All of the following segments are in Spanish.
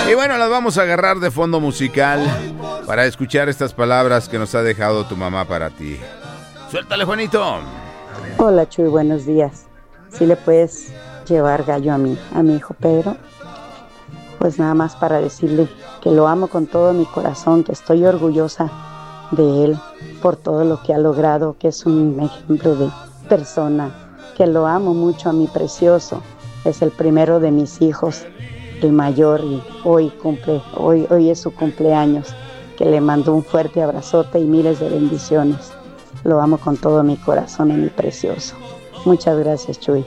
Y bueno, las vamos a agarrar de fondo musical para escuchar estas palabras que nos ha dejado tu mamá para ti. Suéltale, Juanito. Hola, Chuy, buenos días. ¿Sí le puedes llevar gallo a mi hijo Pedro? Pues nada más para decirle que lo amo con todo mi corazón, que estoy orgullosa de él por todo lo que ha logrado, que es un ejemplo de persona, que lo amo mucho a mi precioso. Es el primero de mis hijos, el mayor, y hoy es su cumpleaños, que le mando un fuerte abrazote y miles de bendiciones. Lo amo con todo mi corazón a mi precioso. Muchas gracias, Chuy.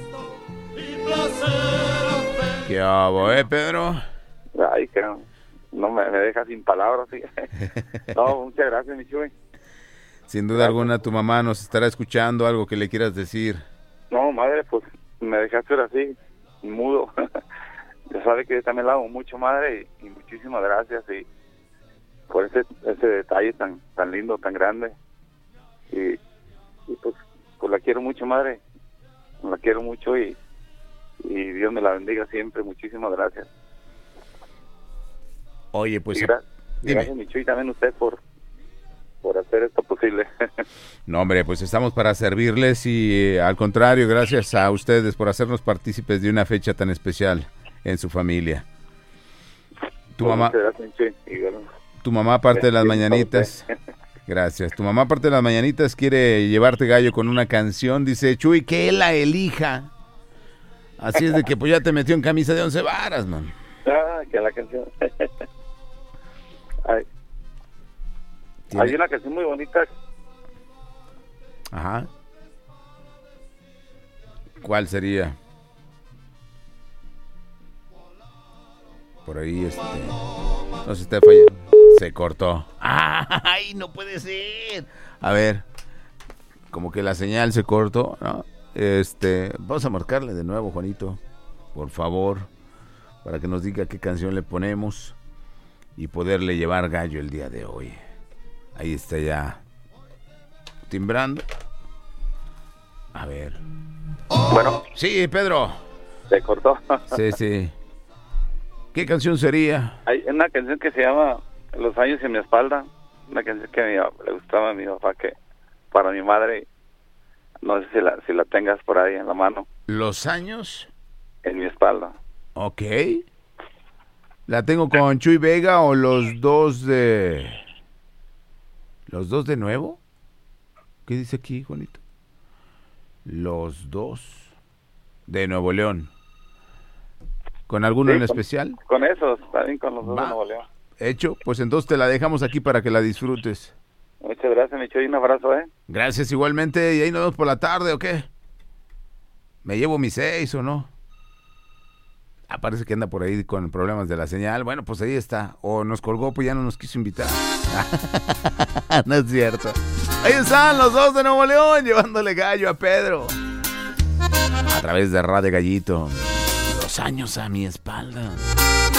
¿Qué hago, Pedro? Ay, que no me deja sin palabras. ¿Sí? No, muchas gracias, mi Chuy. Sin duda alguna tu mamá nos estará escuchando. Algo que le quieras decir. No, madre, pues me dejaste así, mudo. Ya sabe que yo también la amo mucho, madre, y muchísimas gracias y por ese detalle tan lindo, tan grande. Y pues la quiero mucho, madre. La quiero mucho y Dios me la bendiga siempre. Muchísimas gracias. Oye, pues gracias, mi Chuy, también usted por hacer esto posible. No, hombre, pues estamos para servirles y al contrario, gracias a ustedes por hacernos partícipes de una fecha tan especial en su familia. Tu mamá, aparte de las mañanitas, gracias. Tu mamá, aparte de las mañanitas, quiere llevarte gallo con una canción. Dice, Chuy, que él la elija. Así es de que pues ya te metió en camisa de 11 varas, man. Ah, que la canción. Hay una canción muy bonita. Ajá. ¿Cuál sería? Por ahí no se está fallando. Se cortó. ¡Ay, no puede ser! A ver, como que la señal se cortó, ¿no? Vamos a marcarle de nuevo, Juanito, por favor, para que nos diga qué canción le ponemos y poderle llevar gallo el día de hoy. Ahí está ya timbrando. A ver. Bueno. Sí, Pedro. Se cortó. Sí. ¿Qué canción sería? Hay una canción que se llama Los años en mi espalda. Una canción que le gustaba a mi papá, que para mi madre. No sé si la tengas por ahí en la mano. ¿Los años? En mi espalda. Ok. ¿La tengo con Chuy Vega o los dos de... ¿Los dos de nuevo? ¿Qué dice aquí, Juanito? Los dos de Nuevo León. ¿Con alguno en especial? Con esos, también con los dos de Nuevo León. Hecho, pues entonces te la dejamos aquí para que la disfrutes. Muchas gracias, mi Chuy, un abrazo, Gracias igualmente, y ahí nos vemos por la tarde, ¿o qué? ¿Me llevo mis 6 o no? Parece que anda por ahí con problemas de la señal. Bueno, pues ahí está. O nos colgó, pues ya no nos quiso invitar. No es cierto. Ahí están los dos de Nuevo León llevándole gallo a Pedro. A través de Radio Gallito. Los años a mi espalda.